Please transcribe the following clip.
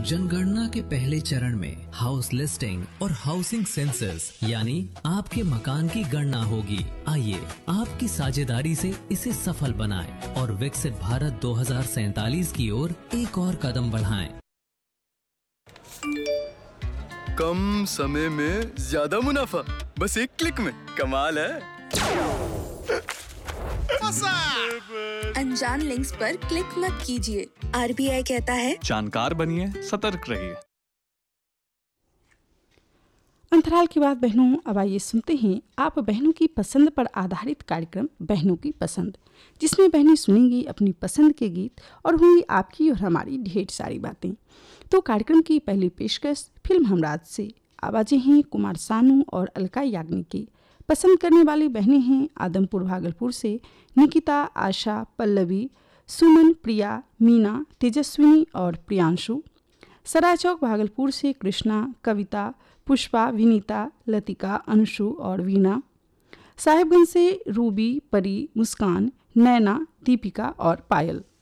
जनगणना के पहले चरण में हाउस लिस्टिंग और हाउसिंग सेंसस यानी आपके मकान की गणना होगी। आइए आपकी साझेदारी से इसे सफल बनाएं और विकसित भारत 2047 की ओर एक और कदम बढ़ाएं। कम समय में ज्यादा मुनाफा, बस एक क्लिक में। कमाल है। अनजान लिंक्स पर क्लिक मत कीजिए। RBI कहता है जानकार बनिए, सतर्क रहिए। अंतराल के बाद बहनों, अब आइए सुनते हैं आप बहनों की पसंद पर आधारित कार्यक्रम बहनों की पसंद, जिसमें बहनें सुनेंगी अपनी पसंद के गीत और होंगी आपकी और हमारी ढेर सारी बातें। तो कार्यक्रम की पहली पेशकश फिल्म हमराज से। आवाजें हैं कुमार सानू और अलका याग्निक की। पसंद करने वाली बहनें हैं आदमपुर भागलपुर से निकिता, आशा, पल्लवी, सुमन, प्रिया, मीना, तेजस्विनी और प्रियांशु। सरायचौक भागलपुर से कृष्णा, कविता, पुष्पा, विनीता, लतिका, अंशु और वीना। साहिबगंज से रूबी, परी, मुस्कान, नैना, दीपिका और पायल।